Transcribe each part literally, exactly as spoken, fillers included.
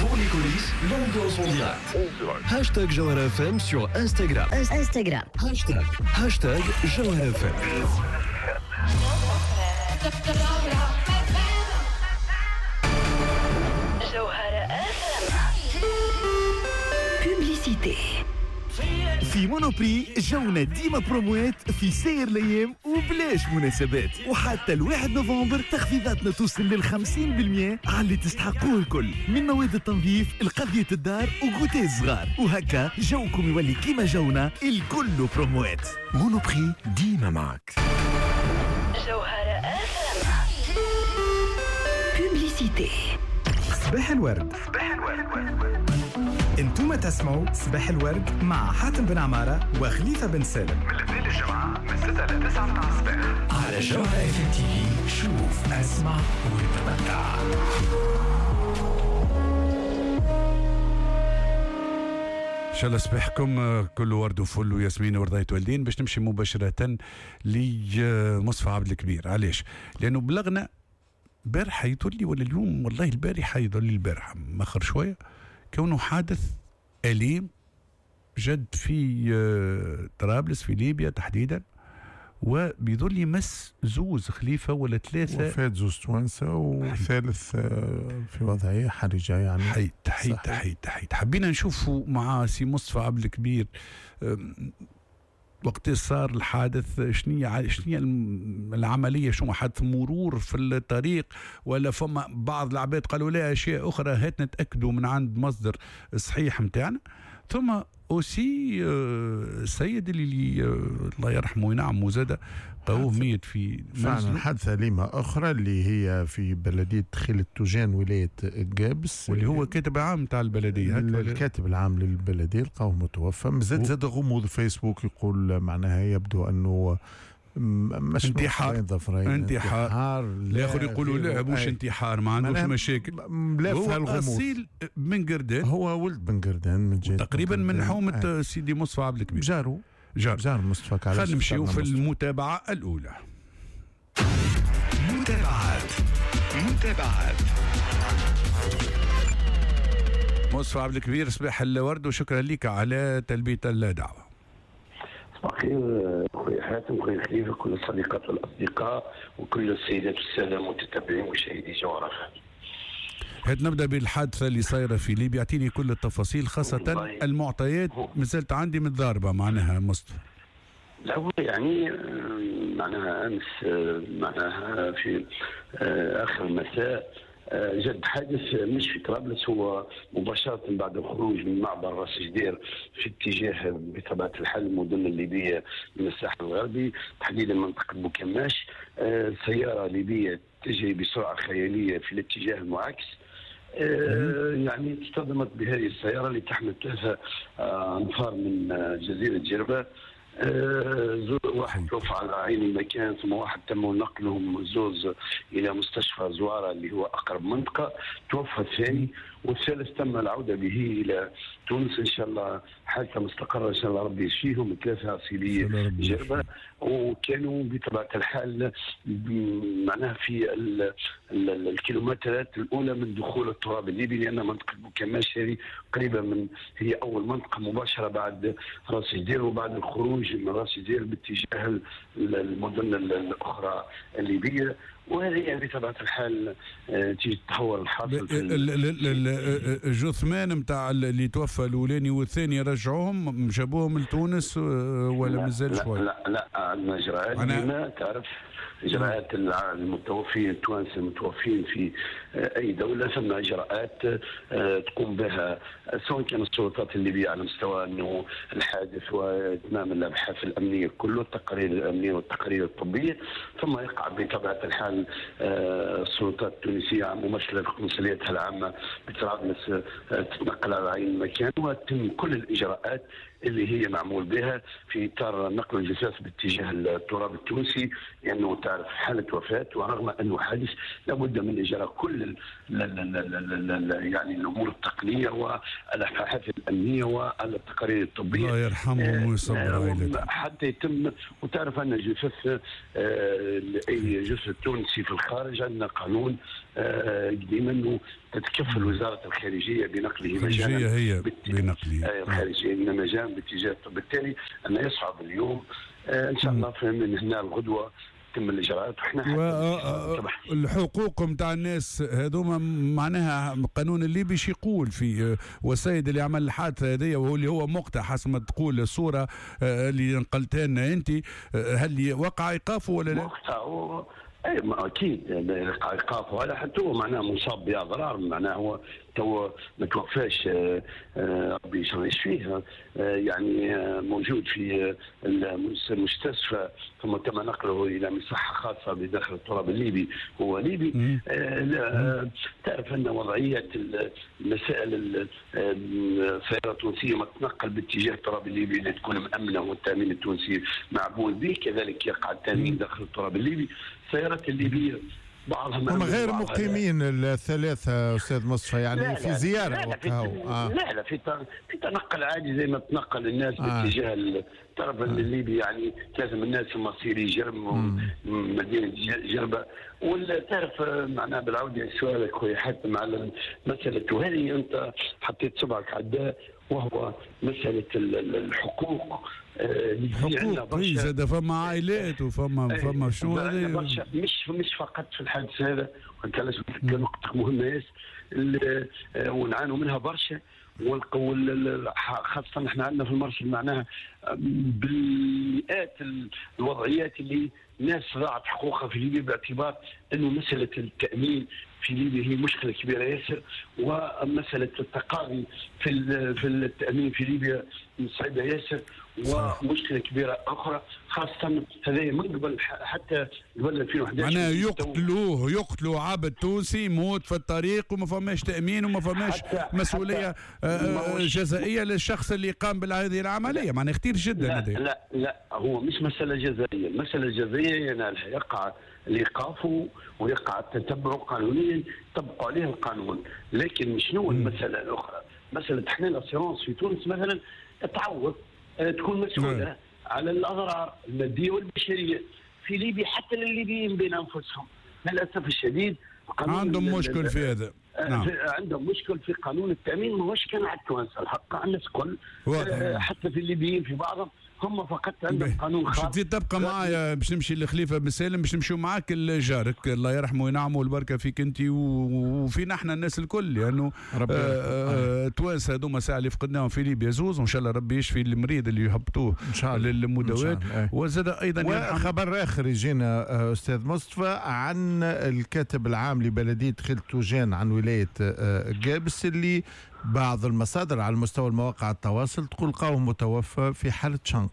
Pour les coulisses, l'ambiance en direct. Hashtag Jawhara F M sur Instagram. Instagram. Hashtag, hashtag Jawhara F M. Jawhara F M. Publicité. في مونوبري جونا ديما بروموات في سير الايام وبلاش مناسبات، وحتى الواحد نوفمبر تخفيضاتنا توصل للخمسين بالمية على اللي تستحقوه الكل، من مواد التنظيف لقضية الدار وغوتي الصغار، وهكا جوكم يولي كيما جونا الكل بروموات. مونوبري ديما معك. جوهرة اف ام. بوبليسيتي. صباح الورد. صباح الورد. انتم تسمعوا صباح الورد مع حاتم بن عمارة وخليفة بن سالم من الاثنين للجمعة من ستة ل تسعة متاع الصباح على جوهرة اف ام تي في. شوف اسمع وتمتع. ان شاء الله صباحكم كله ورد وفل وياسمين ورضاية والدين. باش نمشي مباشرة لمصطفى عبد الكبير. علاش؟ لانه بلغنا بارحة يطول لي ولا اليوم، والله البارحة يظل لي البارحة مأخر شوية، كونه حادث أليم جد في طرابلس في ليبيا تحديدا، وبيظل يمس زوز خليفة ولا ثلاثة، وفاة زوز توانسة وثالث في وضعية حرجة. يعني حيت حيت حيت حيت حبينا نشوفوا مع سي مصطفى عبد الكبير وقت صار الحادث شنية شنية العملية، شو حادث مرور في الطريق ولا فما بعض العباد قالوا لا أشياء أخرى، هات نتأكدوا من عند مصدر صحيح متاعنا. ثم أوسي السيد اللي الله يرحمه وينعم وزاد قوه ميت في فعلا حادثة أليمة أخرى اللي هي في بلدية خيل التوجان ولاية قابس، واللي هو كاتب عام تاع البلدية، الكاتب العام للبلدية لقوه متوفى. مازال زاد غموض فيسبوك يقول معناها يبدو أنه مش انتحار انتحار, انتحار. الاخر يقولوا لا مش انتحار، ما عندوش مشاكل. هو اصيل بن قردان، هو ولد بن قردان من تقريبا من حومه آه. سيدي مصطفى عبد الكبير، جارو جار, جار مصطفى. خلينا نمشيو في المتابعه الاولى. متابعات متابعات مصطفى عبد الكبير، صباح الورد وشكرا لك على تلبيه الدعوه. صباح الخير اخوي حاتم، اخوي خليفه، كل الصديقات والاصدقاء وكل السيدات والساده متتبعين ومشاهدي جوهرة. هات نبدا بالحادثه اللي صايره في ليبيا، اعطيني كل التفاصيل خاصه المعطيات مازالت عندي متضاربه معناها مصطفى. لا هو يعني معناها امس معناها في اخر المساء جد حادث مش في طرابلس، هو مباشرة بعد الخروج من معبر راس جدير في اتجاه بطبيعة الحال المدن الليبية من الساحل الغربي تحديدا منطقة بوكماش، سيارة ليبية تجري بسرعة خيالية في الاتجاه المعاكس، يعني اصطدمت بهذه السيارة اللي تحمل ثلاثة أنفار من جزيرة جربة. أه واحد توفى على عين المكان، ثم واحد تم نقلهم زوز الى مستشفى زواره اللي هو اقرب منطقه، توفى الثاني، والثالث تم العوده به الى تونس ان شاء الله حالته مستقره ان شاء الله ربي يشفيهم. ثلاثه اصيليه جربه، وكانوا بطبيعه الحال معناها في ال ال ال الكيلومترات الاولى من دخول التراب الليبي، لان منطقه بوكماش هذه قريبه من هي اول منطقه مباشره بعد راس جدير، وبعد الخروج من راس جدير باتجاه المدن الاخرى الليبيه، وهذه بطبيعه الحال تيجي التحول الحاصل. الجثمان نتاع اللي توفى الاولاني والثاني رجعوهم جابوهم لتونس ولا مازال شوي؟ لا لا عندنا اجراءات ديما تعرف اجراءات المتوفين التوانسه المتوفين في اي دوله، ثم اجراءات تقوم بها سواء كانت السلطات الليبيه على مستوى انه الحادث واتمام الابحاث الامنيه كله، التقارير الامنيه والتقارير الطبيه، ثم يقع بطبيعه الحال السلطات التونسيه ممثله بقنصليتها العامه بطرابلس تتنقل على عين المكان، وتتم كل الاجراءات اللي هي معمول بها في اطار نقل الجثث باتجاه التراب التونسي، لانه تعرف حاله وفاه، ورغم انه حادث لابد من اجراء كل ال ال ال ال ال يعني الامور التقنيه والابحاث الامنيه والتقارير الطبيه. الله يرحمهم ويصبر عائلته. حتى يتم، وتعرف ان الجثث اي جثث تونسي في الخارج عندنا قانون قديم انه تتكفل وزاره الخارجيه بنقله الخارجيه هي بنقله الخارجيه من مجال باتجاه، بالتالي انه يصعب اليوم ان شاء الله من هنا الغدوه تم الاجراءات. وحنا الحقوق نتاع الناس هذوما معناها القانون الليبي شي يقول في والسيد اللي عمل الحادثه هذه وهو اللي هو مقطع حسب ما تقول الصوره اللي نقلتها لنا انت، هل وقع ايقافه ولا لا؟ مقطع اي اكيد ايقافه، ولا حتى هو معناه مصاب باضرار، معناه هو تو ما توفاش ربي يشفيه، يعني موجود في المستشفى ثم تم نقله الى مصحه خاصه بداخل التراب الليبي، هو ليبي. تعرف ان وضعيه المسائل السياره التونسيه ما تتنقل باتجاه التراب الليبي اللي تكون مامنه والتامين التونسي معبول به، كذلك يقع التامين داخل التراب الليبي. السيارات الليبيه بعضها هم غير مقيمين الثلاثه استاذ مصطفى، يعني لا في لا زياره لا لا, في آه. لا لا في في تنقل عادي زي ما تنقل الناس آه. باتجاه الطرف آه. الليبي، يعني لازم الناس مصيري جرم ومدينه جربه. ولا تعرف معناها بالعوده سؤالك خويا حاتم على مساله، وهذه انت حطيت صبعك على الداء، وهو مساله الحقوق. حقوق اي زاد فما عائلات وفما فما شنو هذا، مش مش فقط في الحادث هذا، وانت لازم تذكر نقطه مهمه ياس ونعانوا منها برشا، خاصه احنا عندنا في المرسل معناها بالمئات الوضعيات اللي ناس ضاعت حقوقها في ليبيا، باعتبار انه مساله التامين في ليبيا هي مشكله كبيره ياسر، ومساله التقاضي في في التامين في ليبيا صعبه ياسر، ومشكله كبيره اخرى خاصه هذا من قبل حتى قبل ألفين وأحد عشر. معناها يقتلوه يقتلوا عبد تونسي يموت في الطريق وما فماش تامين وما فماش مسؤوليه حتى جزائيه للشخص اللي قام بهذه العمليه، معناها خطير جدا. لا هذه. لا لا هو مش مساله جزائيه، المساله الجزائيه ينالها يقع الايقاف ويقع التتبع قانونيا يطبق عليه القانون، لكن شنو المساله الاخرى؟ مساله احنا الاسيرونس في تونس مثلا تعوض تكون مسؤوله نعم. على الاضرار الماديه والبشريه. في ليبيا حتى للليبيين بين انفسهم للاسف الشديد عندهم مشكل في هذا. نعم. عندهم مشكل في قانون التامين، ماهوش كان على التوانسه، الحق على الناس الكل، حتى في الليبيين في بعضهم هم فقط عندهم قانون خاص. تزيد تبقى معايا باش نمشي لخليفه بن سالم، باش نمشيو معاك لجارك الله يرحمه وينعمه والبركه فيك انت وفينا احنا الناس الكل، لانه يعني توانسه هذوما ساعه اللي فقدناهم في ليبيا زوز، وان شاء الله ربي يشفي المريض اللي يهبطوه للمداوات. وزاد ايضا وخبر اخر يجينا استاذ مصطفى عن الكاتب العام لبلديه خلتوجان عن ولايه قابس، اللي بعض المصادر على مستوى المواقع التواصل تقول قوم متوفى في حالة شنق.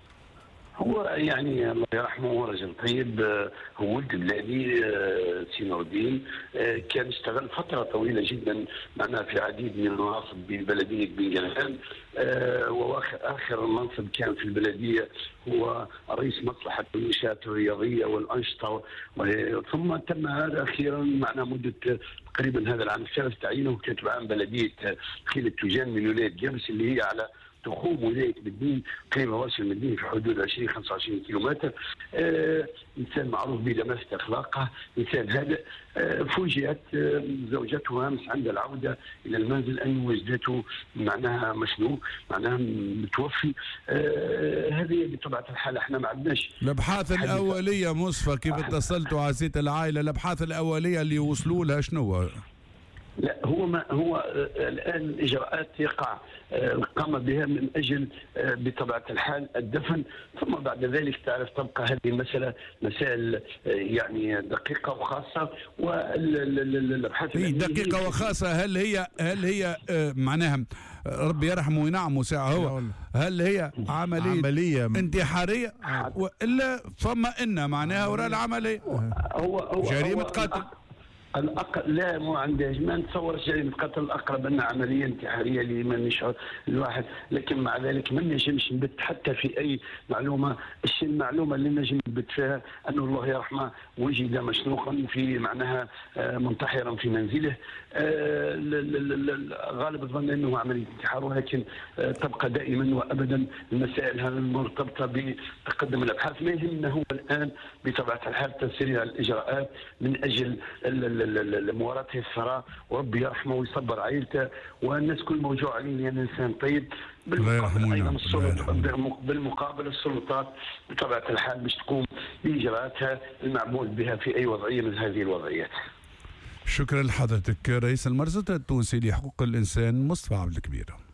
هو يعني الله يرحمه هو رجل طيب، هو ولد بلادي سي نور الدين، كان اشتغل فترة طويلة جدا معنا في عديد من المناصب ببلدية بن جلال، واخر منصب كان في البلدية هو رئيس مصلحة المنشآت الرياضية والأنشطة، ثم تم هذا أخيرا معنا مدة تقريبا هذا العام الثالث تعيينه كاتب عام بلدية خلتوجان من ولاية قابس، اللي هي على تخوم ولايه مدين قريبه ورشه مدين في حدود عشرين خمسة وعشرين كيلومتر. آه انسان معروف بدماسه اخلاقه، انسان هادئ. آه فوجئت آه زوجته امس عند العوده الى المنزل ان وجدته معناها مشنوق، معناها متوفي. آه هذه بطبيعه الحال احنا ما عندناش الابحاث الاوليه مصطفى كيف اتصلتوا عزيت العائله، الابحاث الاوليه اللي وصلوا لها شنو؟ لا هو ما هو الان الاجراءات يقع قام بها من اجل بطبيعه الحال الدفن، ثم بعد ذلك تعرف تبقى هذه المساله مسائل يعني دقيقه وخاصه. والابحاث دقيقه وخاصه، هل هي هل هي معناها ربي يرحمه وينعمه ساعه هو، هل هي عمليه, عملية انتحاريه والا فما ان معناها وراء العمليه هو هو جريمه قتل؟ الأقل لا مو عندهاش، ما نتصور جريمة قتل الأقرب أنها عملية انتحارية لمن يشعر الواحد، لكن مع ذلك ما نجمش نبت حتى في أي معلومة. الشيء المعلومة اللي نجم نبت فيها أنه الله يرحمه وجد مشنوقا في معناها منتحرا في منزله. غالب الظن أنه عملية انتحار، ولكن تبقى دائما وأبدا المسائل هذه المرتبطة بتقدم الأبحاث. ما يهمنا هو الآن بطبيعة الحال تسريع الإجراءات من أجل مواراته الثراء، وربي يرحمه ويصبر عائلته والناس كل موجوع عليه لأن إنسان طيب. بالمقابل أيضا السلطات، بالمقابل السلطات بطبيعة الحال باش تقوم بإجراءاتها المعمول بها في أي وضعية من هذه الوضعيات. شكرا لحضرتك رئيس المرصد التونسي لحقوق الإنسان مصطفى عبد الكبير.